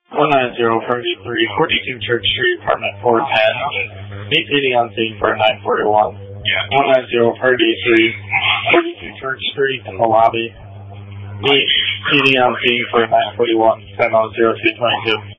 190 First Street, 42 Church Street, apartment 410. Meet PD on scene for 941. Yeah. 190 Purdy Street, 42 Church Street, in the lobby. Meet PD on scene for 941, 10-02-222.